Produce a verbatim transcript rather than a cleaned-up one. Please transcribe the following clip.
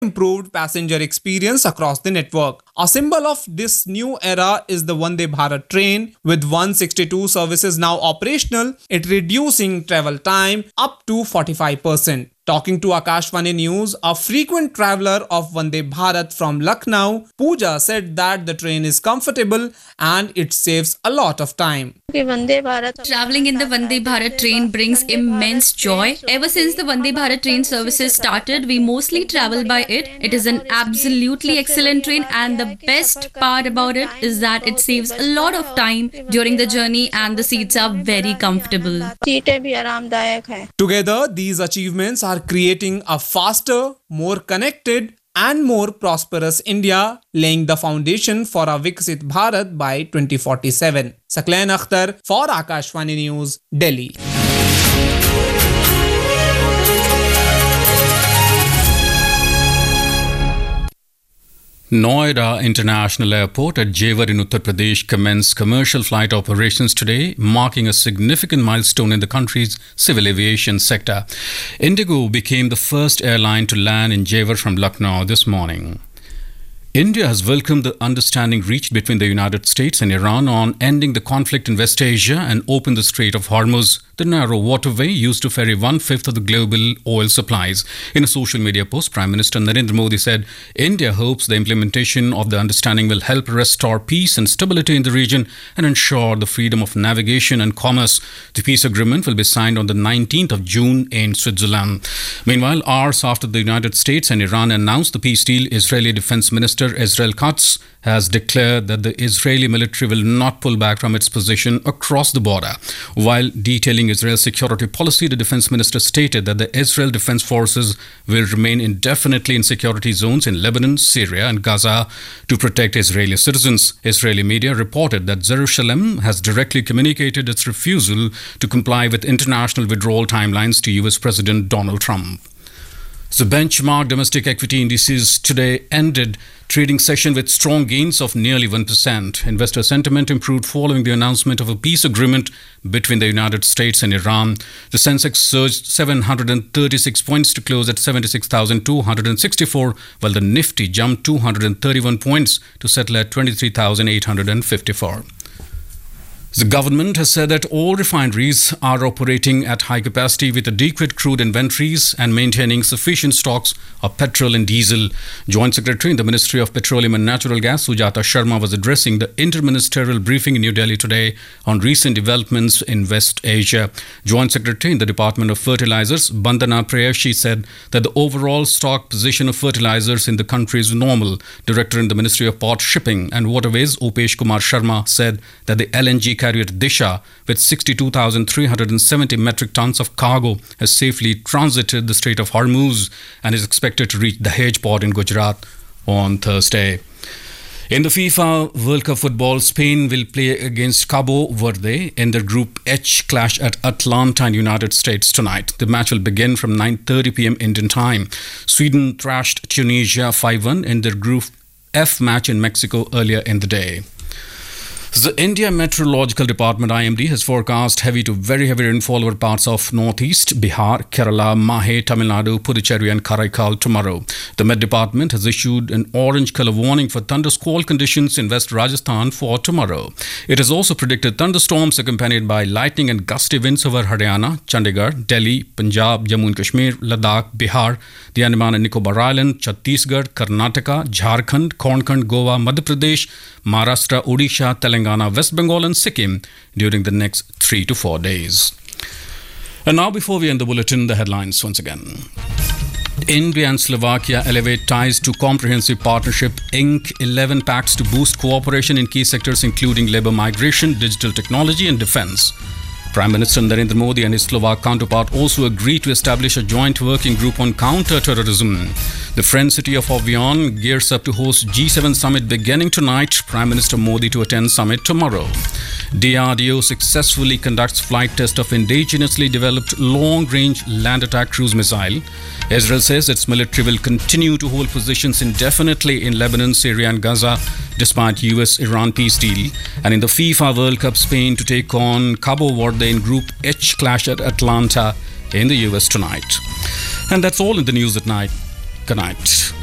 improved passenger experience across the network. A symbol of this new era is the Vande Bharat train, with one hundred sixty-two services now operational, it reducing travel time up to forty-five percent. Talking to Akashvani News, a frequent traveler of Vande Bharat from Lucknow, Pooja said that the train is comfortable and it saves a lot of time. Traveling in the Vande Bharat train brings immense joy. Ever since the Vande Bharat train services started, we mostly travel by it. It is an absolutely excellent train, and the best part about it is that it saves a lot of time during the journey and the seats are very comfortable. Together, these achievements are creating a faster, more connected and more prosperous India, laying the foundation for a Viksit Bharat by twenty forty-seven. Sakleen Akhtar for Akashvani News, Delhi. Noida International Airport at Jewar in Uttar Pradesh commenced commercial flight operations today, marking a significant milestone in the country's civil aviation sector. Indigo became the first airline to land in Jewar from Lucknow this morning. India has welcomed the understanding reached between the United States and Iran on ending the conflict in West Asia and opened the Strait of Hormuz, the narrow waterway used to ferry one-fifth of the global oil supplies. In a social media post, Prime Minister Narendra Modi said India hopes the implementation of the understanding will help restore peace and stability in the region and ensure the freedom of navigation and commerce. The peace agreement will be signed on the nineteenth of June in Switzerland. Meanwhile, hours after the United States and Iran announced the peace deal, Israeli Defense Minister Israel Katz has declared that the Israeli military will not pull back from its position across the border. While detailing Israel's security policy, the defense minister stated that the Israel Defense Forces will remain indefinitely in security zones in Lebanon, Syria and Gaza to protect Israeli citizens. Israeli media reported that Jerusalem has directly communicated its refusal to comply with international withdrawal timelines to U S President Donald Trump. The benchmark domestic equity indices today ended trading session with strong gains of nearly one percent. Investor sentiment improved following the announcement of a peace agreement between the United States and Iran. The Sensex surged seven hundred thirty-six points to close at seventy-six thousand two hundred sixty-four, while the Nifty jumped two hundred thirty-one points to settle at twenty-three thousand eight hundred fifty-four. The government has said that all refineries are operating at high capacity with adequate crude inventories and maintaining sufficient stocks of petrol and diesel. Joint Secretary in the Ministry of Petroleum and Natural Gas, Sujata Sharma, was addressing the inter-ministerial briefing in New Delhi today on recent developments in West Asia. Joint Secretary in the Department of Fertilizers, Bandana Preyashi, said that the overall stock position of fertilizers in the country is normal. Director in the Ministry of Port Shipping and Waterways, Upesh Kumar Sharma, said that the L N G carrier Disha, with sixty-two thousand three hundred seventy metric tons of cargo, has safely transited the Strait of Hormuz and is expected to reach the Dahej port in Gujarat on Thursday. In the FIFA World Cup football, Spain will play against Cabo Verde in their Group H clash at Atlanta in United States tonight. The match will begin from nine thirty p.m. Indian time. Sweden thrashed Tunisia five one in their Group F match in Mexico earlier in the day. The India Meteorological Department I M D has forecast heavy to very heavy rainfall over parts of northeast, Bihar, Kerala, Mahe, Tamil Nadu, Puducherry and Karaikal tomorrow. The Met Department has issued an orange colour warning for thundersquall conditions in West Rajasthan for tomorrow. It has also predicted thunderstorms accompanied by lightning and gusty winds over Haryana, Chandigarh, Delhi, Punjab, Jammu and Kashmir, Ladakh, Bihar, the Andaman and Nicobar Island, Chhattisgarh, Karnataka, Jharkhand, Konkan, Goa, Madhya Pradesh, Maharashtra, Odisha, Telangana, West Bengal and Sikkim during the next three to four days. And now, before we end the bulletin, the headlines once again. India and Slovakia elevate ties to Comprehensive Partnership Incorporated eleven pacts to boost cooperation in key sectors including labour migration, digital technology and defence. Prime Minister Narendra Modi and his Slovak counterpart also agreed to establish a joint working group on counter-terrorism. The French city of Avion gears up to host G seven summit beginning tonight. Prime Minister Modi to attend summit tomorrow. D R D O successfully conducts flight test of indigenously developed long-range land attack cruise missile. Israel says its military will continue to hold positions indefinitely in Lebanon, Syria and Gaza despite U S Iran peace deal. And in the FIFA World Cup, Spain to take on Cabo Verde in Group H clash at Atlanta in the U S tonight. And that's all in the news at night. Good night.